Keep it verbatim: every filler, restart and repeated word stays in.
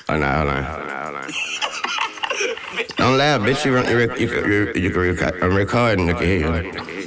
Oh, no, hold on. Hold on, hold on. Don't laugh, bitch. You, run, you, rec- you, you, you, you, rec- I'm recording. Look at here.